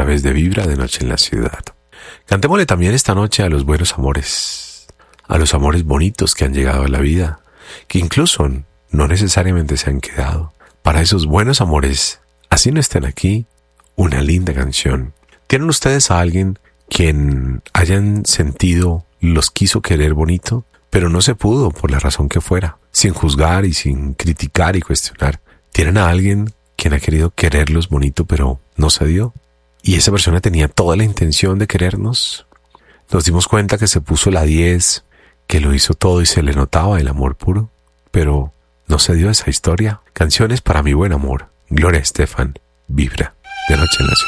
través de Vibra de Noche en la Ciudad. Cantémosle también esta noche a los buenos amores, a los amores bonitos que han llegado a la vida, que incluso no necesariamente se han quedado. Para esos buenos amores, así no estén aquí, una linda canción. ¿Tienen ustedes a alguien quien hayan sentido los quiso querer bonito, pero no se pudo por la razón que fuera, sin juzgar y sin criticar y cuestionar? ¿Tienen a alguien quien ha querido quererlos bonito, pero no se dio? Y esa persona tenía toda la intención de querernos. Nos dimos cuenta que se puso la 10, que lo hizo todo y se le notaba el amor puro, pero no se dio esa historia. Canciones para mi buen amor. Gloria Estefan, Vibra de Noche en la Ciudad.